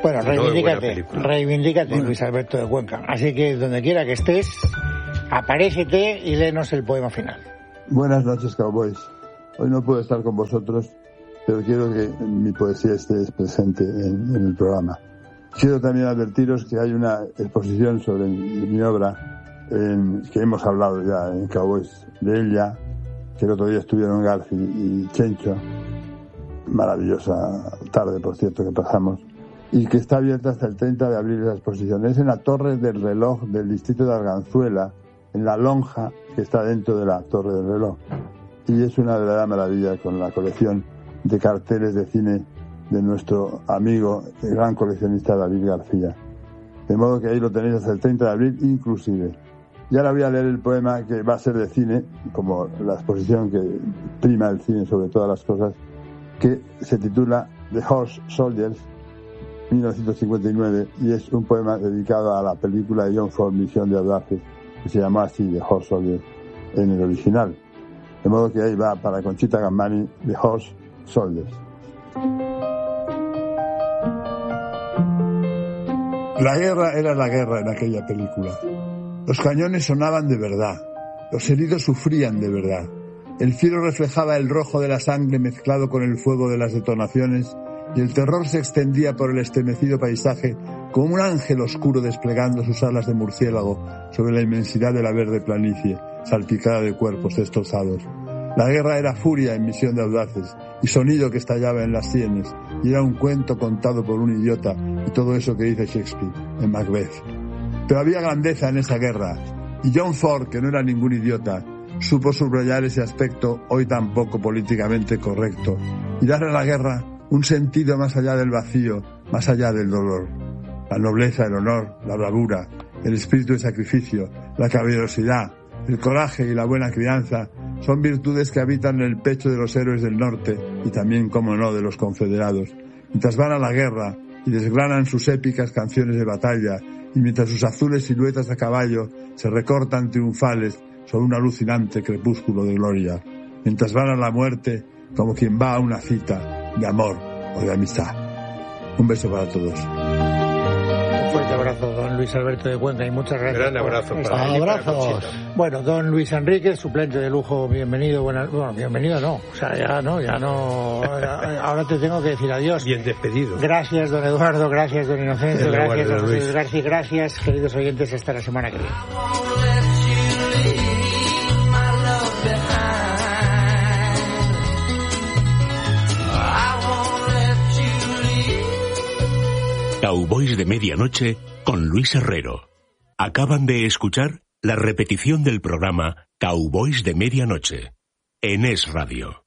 Bueno, reivindícate, Luis Alberto de Cuenca. Así que donde quiera que estés, aparécete y léenos el poema final. Buenas noches, cowboys. Hoy no puedo estar con vosotros, pero quiero que mi poesía esté presente en el programa. Quiero también advertiros que hay una exposición sobre mi obra que hemos hablado ya en Cowboys de ella, que el otro día estuvieron Garci y Chencho. Maravillosa tarde, por cierto, que pasamos. Y que está abierta hasta el 30 de abril la exposición. Es en la Torre del Reloj del distrito de Arganzuela, en la lonja que está dentro de la Torre del Reloj. Y es una verdadera maravilla con la colección de carteles de cine de nuestro amigo, el gran coleccionista David García. De modo que ahí lo tenéis hasta el 30 de abril inclusive. Y ahora voy a leer el poema que va a ser de cine, como la exposición que prima el cine sobre todas las cosas, que se titula The Horse Soldiers, 1959, y es un poema dedicado a la película de John Ford, Misión de Audaces, que se llama así, The Horse Soldiers, en el original. De modo que ahí va para Conchita Gambani, The Horse Soldiers. La guerra era la guerra en aquella película. Los cañones sonaban de verdad, los heridos sufrían de verdad. El cielo reflejaba el rojo de la sangre mezclado con el fuego de las detonaciones, y el terror se extendía por el estremecido paisaje como un ángel oscuro desplegando sus alas de murciélago sobre la inmensidad de la verde planicie, salpicada de cuerpos destrozados. La guerra era furia en Misión de Audaces, y sonido que estallaba en las sienes, y era un cuento contado por un idiota, y todo eso que dice Shakespeare en Macbeth. Pero había grandeza en esa guerra, y John Ford, que no era ningún idiota, supo subrayar ese aspecto hoy tan poco políticamente correcto, y darle a la guerra un sentido más allá del vacío, más allá del dolor. La nobleza, el honor, la bravura, el espíritu de sacrificio, la caballerosidad, el coraje y la buena crianza son virtudes que habitan en el pecho de los héroes del norte y también, como no, de los confederados. Mientras van a la guerra y desgranan sus épicas canciones de batalla, y mientras sus azules siluetas a caballo se recortan triunfales sobre un alucinante crepúsculo de gloria. Mientras van a la muerte como quien va a una cita de amor o de amistad. Un beso para todos. Un fuerte abrazo, don Luis Alberto de Cuenca, y muchas gracias. Gran abrazo para abrazos. Bueno, don Luis Enrique, suplente de lujo, bienvenido. Bueno, bienvenido no, o sea, ya no. Ahora te tengo que decir adiós. Bien despedido. Gracias, don Eduardo, gracias, don Inocencio, gracias, don José Luis García, gracias, queridos oyentes, hasta la semana que viene. Cowboys de Medianoche con Luis Herrero. Acaban de escuchar la repetición del programa Cowboys de Medianoche en Es Radio.